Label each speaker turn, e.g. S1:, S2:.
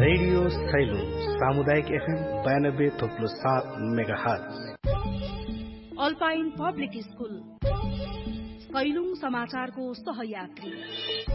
S1: Radio salon सामुदायिक FM 92.7 megahertz.
S2: Alpine public school Sailung समाचारको सहयात्री।